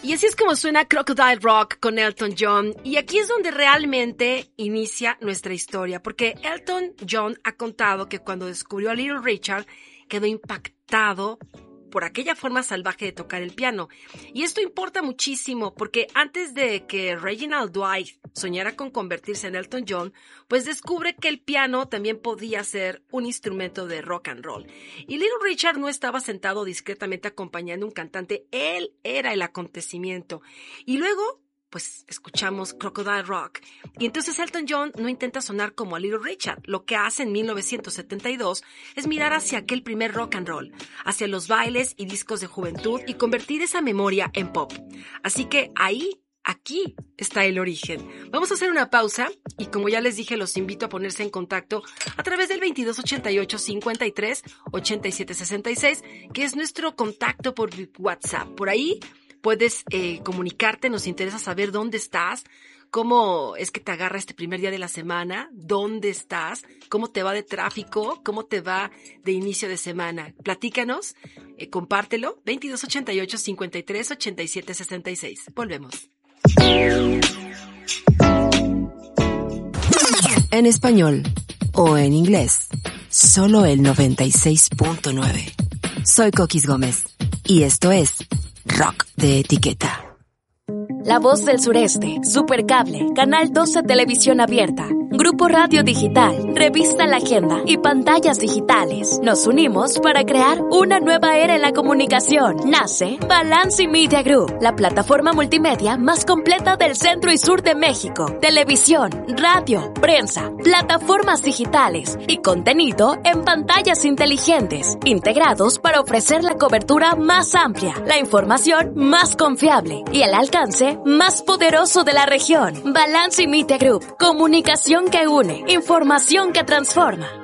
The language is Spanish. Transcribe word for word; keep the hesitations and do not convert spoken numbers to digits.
Y así es como suena Crocodile Rock con Elton John. Y aquí es donde realmente inicia nuestra historia, porque Elton John ha contado que cuando descubrió a Little Richard quedó impactado por aquella forma salvaje de tocar el piano. Y esto importa muchísimo porque antes de que Reginald Dwight soñara con convertirse en Elton John, pues descubre que el piano también podía ser un instrumento de rock and roll. Y Little Richard no estaba sentado discretamente acompañando a un cantante, él era el acontecimiento. Y luego, pues escuchamos Crocodile Rock. Y entonces Elton John no intenta sonar como a Little Richard. Lo que hace en mil novecientos setenta y dos es mirar hacia aquel primer rock and roll, hacia los bailes y discos de juventud y convertir esa memoria en pop. Así que ahí, aquí está el origen. Vamos a hacer una pausa y como ya les dije, los invito a ponerse en contacto a través del veintidós ochenta y ocho cincuenta y tres ochenta y siete sesenta y seis, que es nuestro contacto por WhatsApp. Por ahí puedes eh, comunicarte, nos interesa saber dónde estás, cómo es que te agarra este primer día de la semana, dónde estás, cómo te va de tráfico, cómo te va de inicio de semana. Platícanos, eh, compártelo, veintidós ochenta y ocho cincuenta y tres ochenta y siete sesenta y seis. Volvemos. En español o en inglés, solo el noventa y seis punto nueve. Soy Coquis Gómez y esto es Rock de Etiqueta. La Voz del Sureste, Supercable, Canal doce Televisión Abierta, Grupo Radio Digital, Revista La Agenda y Pantallas Digitales. Nos unimos para crear una nueva era en la comunicación. Nace Balance Media Group, la plataforma multimedia más completa del centro y sur de México. Televisión, radio, prensa, plataformas digitales y contenido en pantallas inteligentes, integrados para ofrecer la cobertura más amplia, la información más confiable y el alcance más poderoso de la región. Balance Media Group, comunicación que une, información que transforma.